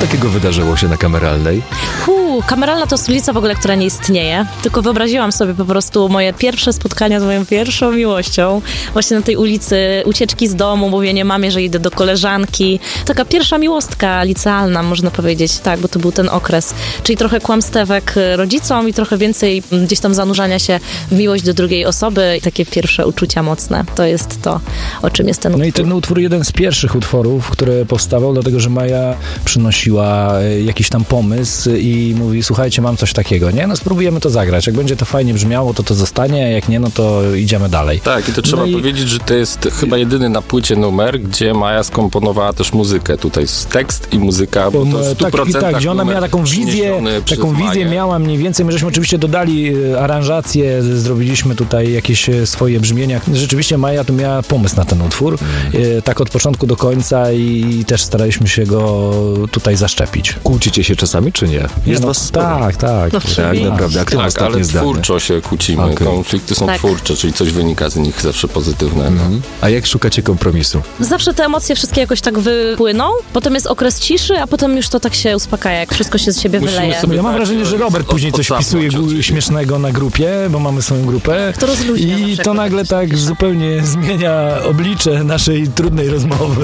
takiego wydarzyło się na Kameralnej? Kameralna to stolica w ogóle, która nie istnieje, tylko wyobraziłam sobie po prostu moje pierwsze spotkania z moją pierwszą miłością. Właśnie na tej ulicy, ucieczki z domu, mówienie mamie, że idę do koleżanki. Taka pierwsza miłostka licealna, można powiedzieć, tak, bo to był ten okres. Czyli trochę kłamstewek rodzicom i trochę więcej gdzieś tam zanurzania się w miłość do drugiej osoby i takie pierwsze uczucia mocne. To jest to, o czym jest ten utwór. No i ten utwór jeden z pierwszych utworów, który powstawał, dlatego że Maja przynosiła jakiś tam pomysł i mówi, słuchajcie, mam coś takiego, nie? No spróbujemy to zagrać. Jak będzie to fajnie brzmiało, to zostanie, a jak nie, no to idziemy dalej. Tak, i to trzeba powiedzieć, że to jest chyba jedyny na płycie numer, gdzie Maja skomponowała też muzykę. Tutaj jest tekst i muzyka, bo to w 100% tak, gdzie ona miała taką wizję miała mniej więcej. My żeśmy oczywiście dodali aranżację, zrobiliśmy tutaj jakieś swoje brzmienia. Rzeczywiście Maja tu miała pomysł na ten utwór, tak od początku do końca i też staraliśmy się go tutaj zaszczepić. Kłócicie się czasami, czy nie? Jest was sporo. Tak. Tak, naprawdę. Tak, ale twórczo się kłócimy. Okay. Konflikty są twórcze, czyli coś wynika z nich zawsze pozytywnego. A jak szukacie kompromisu? Zawsze te emocje wszystkie jakoś tak wypłyną, potem jest okres ciszy, a potem już to tak się uspokaja, jak wszystko się z siebie wyleje. Ja mam wrażenie, że Robert później coś wpisuje śmiesznego na grupie, bo mamy swoją grupę. To rozluźnia i to nagle tak zupełnie zmienia oblicze naszej trudnej rozmowy.